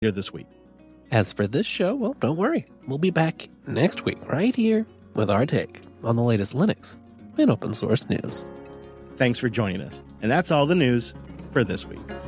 this week. As for this show, well, don't worry. We'll be back next week right here with our take on the latest Linux and open source news. Thanks for joining us. And that's all the news for this week.